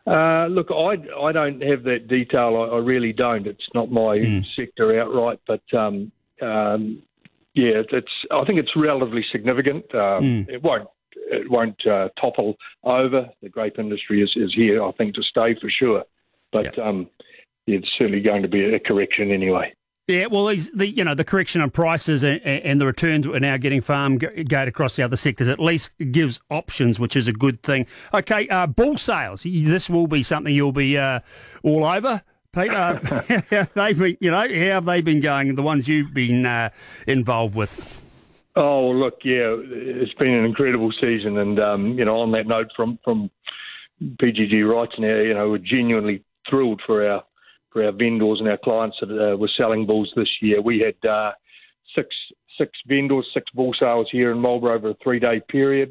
Look, I don't have that detail. I really don't. It's not my sector outright, but yeah, I think it's relatively significant. It won't topple over. The grape industry is here, I think, to stay for sure. But it's certainly going to be a correction anyway. Yeah, well, the correction on prices and the returns we're now getting farm gate across the other sectors at least gives options, which is a good thing. Okay, bull sales. This will be something you'll be all over, Pete. They've been, how have they been going? The ones you've been involved with. Oh, look, yeah, it's been an incredible season, and on that note, from PGG Wrightson now, we're genuinely thrilled for our vendors and our clients that were selling bulls this year. We had six vendors, 6 bull sales here in Marlborough over a 3-day period.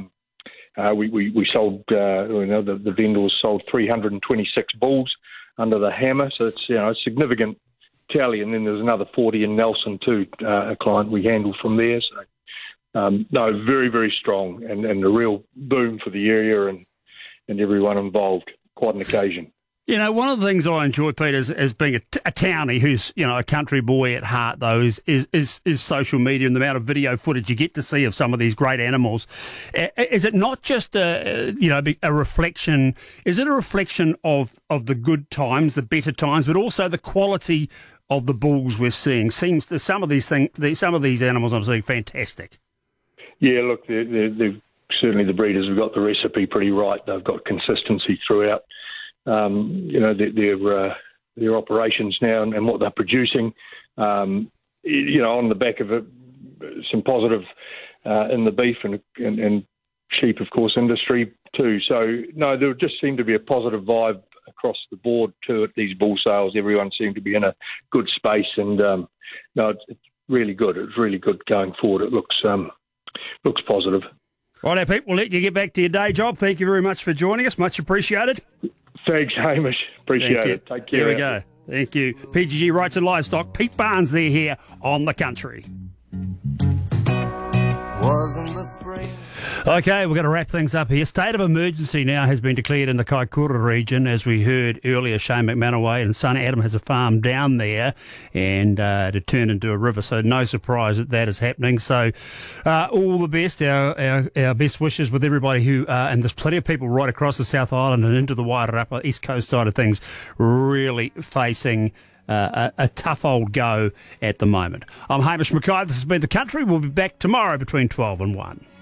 We sold, the vendors sold 326 bulls under the hammer, so it's a significant tally. And then there's another 40 in Nelson too, a client we handled from there. So no, very, very strong, and a real boom for the area and everyone involved. Quite an occasion. One of the things I enjoy, Peter, as being a townie who's, a country boy at heart, though, is social media and the amount of video footage you get to see of some of these great animals. Is it not just a reflection? Is it a reflection of the good times, the better times, but also the quality of the bulls we're seeing? Seems that some of these animals I'm seeing fantastic. Yeah, look, they've certainly the breeders have got the recipe pretty right. They've got consistency throughout. Their operations now and what they're producing, on the back of it, some positive in the beef and sheep, of course, industry too. So, no, there just seemed to be a positive vibe across the board too at these bull sales. Everyone seemed to be in a good space, and it's really good. It's really good going forward. It looks positive. Right, Pete, we'll let you get back to your day job. Thank you very much for joining us. Much appreciated. Thanks, Hamish. Appreciate it. Take care. There we go. Thank you. PGG Wrightson Livestock. Pete Barnes there here on The Country. Wasn't the spring. Okay, we're going to wrap things up here. State of emergency now has been declared in the Kaikoura region. As we heard earlier, Shane McManaway and son Adam has a farm down there and to turn into a river. So no surprise that is happening. So all the best, our best wishes with everybody who, and there's plenty of people right across the South Island and into the wider upper East Coast side of things really facing a tough old go at the moment. I'm Hamish Mackay. This has been The Country. We'll be back tomorrow between 12 and 1.